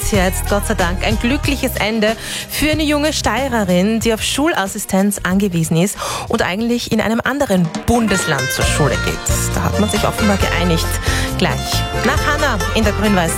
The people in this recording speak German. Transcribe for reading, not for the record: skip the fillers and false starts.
jetzt Gott sei Dank ein glückliches Ende für eine junge Steirerin, die auf Schulassistenz angewiesen ist und eigentlich in einem anderen Bundesland zur Schule geht. Da hat man sich offenbar geeinigt. Gleich nach Hannah in der Grün-Weiß